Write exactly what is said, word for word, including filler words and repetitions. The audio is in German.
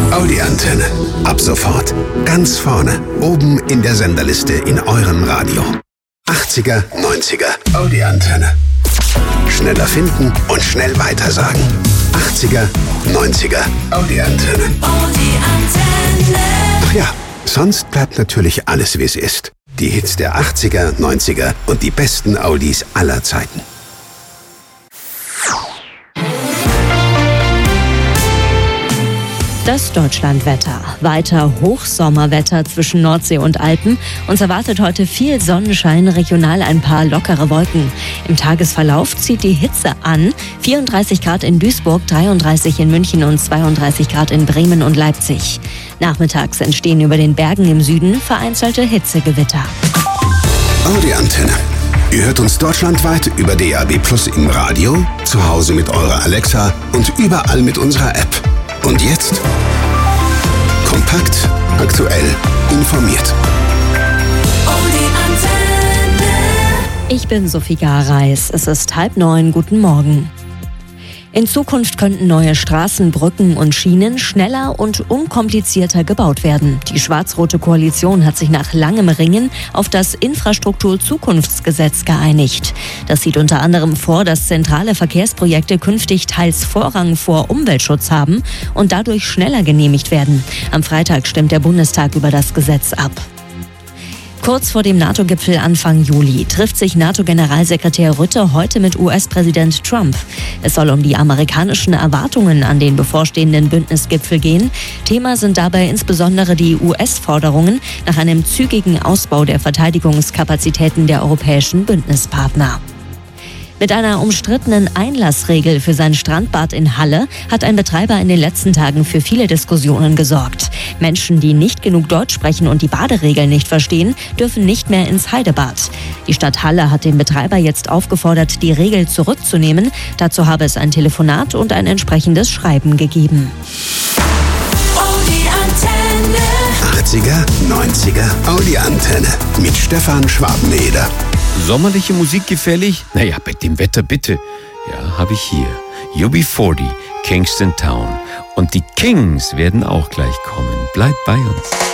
Audi Antenne. Ab sofort ganz vorne, oben in der Senderliste in eurem Radio. achtziger, neunziger Audi Antenne. Schneller finden und schnell weitersagen. achtziger, neunziger Audi Antenne. Audi Antenne. Ach ja, sonst bleibt natürlich alles, wie es ist. Die Hits der achtziger, neunziger und die besten Audis aller Zeiten. Das Deutschlandwetter. Weiter Hochsommerwetter zwischen Nordsee und Alpen. Uns erwartet heute viel Sonnenschein, regional ein paar lockere Wolken. Im Tagesverlauf zieht die Hitze an. vierunddreißig Grad in Duisburg, dreiunddreißig in München und zweiunddreißig Grad in Bremen und Leipzig. Nachmittags entstehen über den Bergen im Süden vereinzelte Hitzegewitter. Audi Antenne. Ihr hört uns deutschlandweit über D A B Plus im Radio, zu Hause mit eurer Alexa und überall mit unserer App. Und jetzt kompakt, aktuell, informiert. Audi Antenne. Ich bin Sophie Gareis. Es ist halb neun. Guten Morgen. In Zukunft könnten neue Straßen, Brücken und Schienen schneller und unkomplizierter gebaut werden. Die schwarz-rote Koalition hat sich nach langem Ringen auf das Infrastrukturzukunftsgesetz geeinigt. Das sieht unter anderem vor, dass zentrale Verkehrsprojekte künftig teils Vorrang vor Umweltschutz haben und dadurch schneller genehmigt werden. Am Freitag stimmt der Bundestag über das Gesetz ab. Kurz vor dem NATO-Gipfel Anfang Juli trifft sich NATO-Generalsekretär Rutte heute mit U S-Präsident Trump. Es soll um die amerikanischen Erwartungen an den bevorstehenden Bündnisgipfel gehen. Thema sind dabei insbesondere die U S-Forderungen nach einem zügigen Ausbau der Verteidigungskapazitäten der europäischen Bündnispartner. Mit einer umstrittenen Einlassregel für sein Strandbad in Halle hat ein Betreiber in den letzten Tagen für viele Diskussionen gesorgt. Menschen, die nicht genug Deutsch sprechen und die Baderegeln nicht verstehen, dürfen nicht mehr ins Heidebad. Die Stadt Halle hat den Betreiber jetzt aufgefordert, die Regel zurückzunehmen. Dazu habe es ein Telefonat und ein entsprechendes Schreiben gegeben. Audi Antenne. achtziger, neunziger Audi Antenne mit Stefan Schwabeneder. Sommerliche Musik gefällig? Naja, bei dem Wetter bitte. Ja, habe ich hier. U B vierzig, Kingston Town. Und die Kings werden auch gleich kommen. Bleibt bei uns.